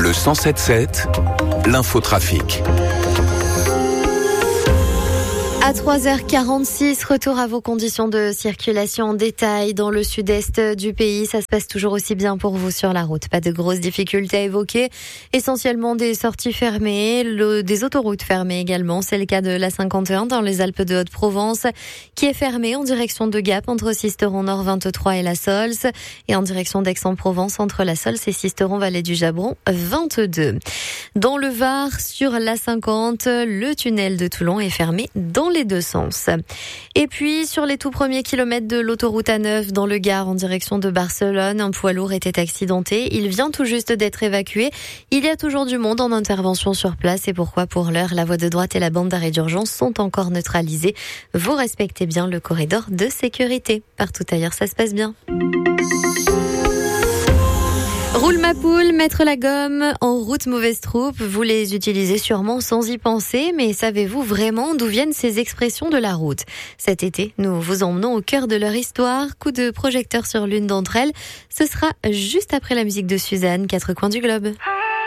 Le 107.7, l'infotrafic. À 3h46, retour à vos conditions de circulation en détail dans le sud-est du pays. Ça se passe toujours aussi bien pour vous sur la route. Pas de grosses difficultés à évoquer. Essentiellement des sorties fermées, des autoroutes fermées également. C'est le cas de la 51 dans les Alpes de Haute-Provence qui est fermée en direction de Gap entre Sisteron Nord 23 et la Sols et en direction d'Aix-en-Provence entre la Sols et Sisteron Vallée du Jabron 22. Dans le Var, sur la 50, le tunnel de Toulon est fermé dans les deux sens. Et puis, sur les tout premiers kilomètres de l'autoroute A9 dans le Gard en direction de Barcelone, un poids lourd était accidenté. Il vient tout juste d'être évacué. Il y a toujours du monde en intervention sur place. Et pourquoi, pour l'heure, la voie de droite et la bande d'arrêt d'urgence sont encore neutralisées. Vous respectez bien le corridor de sécurité. Partout ailleurs, ça se passe bien. Roule ma poule, mettre la gomme, en route mauvaise troupe, vous les utilisez sûrement sans y penser, mais savez-vous vraiment d'où viennent ces expressions de la route ? Cet été, nous vous emmenons au cœur de leur histoire, coup de projecteur sur l'une d'entre elles. Ce sera juste après la musique de Suzanne, 4 coins du globe.